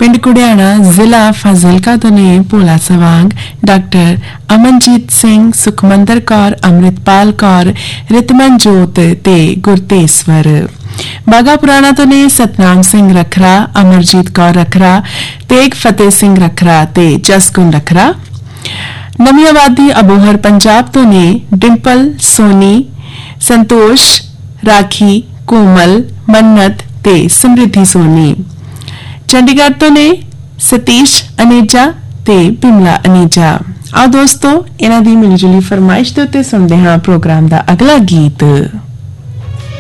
पिंड कुड़ियाना जिला फाजिलका तो ने भोला सवांग डॉक्टर अमनजीत सिंह सुखमंदर कौर अमृतपाल कौर रितमन जोत ते गुरतेश्वर बागा पुराना तो ने सतनाम सिंह रखरा अमरजीत कौर रखरा तेग फतेह सिंह रखरा ते जसकुन रखरा नवी आबादी अबोहर पंजाब तो ने डिंपल सोनी संतोष राखी कोमल मन्नत ते समृद्धि सोनी चंडीगढ़ तो ने सतीश अनेजा ते बिमला अनेजा आओ दोस्तों इन्हां दी मिली जुली फरमाइश दे उत्ते सुनदे हां प्रोग्राम दा अगला गीत।